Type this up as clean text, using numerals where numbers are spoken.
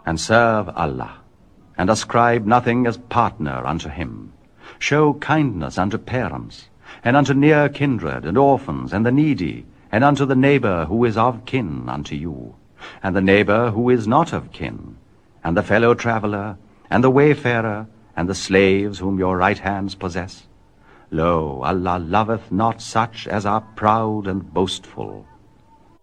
and serve Allah, and ascribe nothing as partner unto him. Show kindness unto parents, and unto near kindred, and orphans, and the needy, and unto the neighbor who is of kin unto you, and the neighbor who is not of kin, and the fellow traveler, and the wayfarer, and the slaves whom your right hands possess. Lo, Allah loveth not such as are proud and boastful.